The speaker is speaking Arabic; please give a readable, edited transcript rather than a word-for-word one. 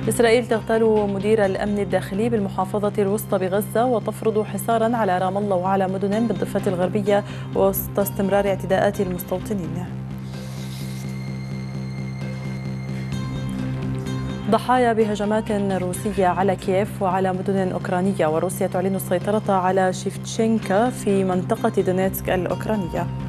إسرائيل تغتال مدير الأمن الداخلي بالمحافظة الوسطى بغزة وتفرض حصارا على رام الله وعلى مدن بالضفة الغربية وسط استمرار اعتداءات المستوطنين. ضحايا بهجمات روسية على كييف وعلى مدن أوكرانية، وروسيا تعلن السيطرة على شيفتشينكا في منطقة دونيتسك الأوكرانية.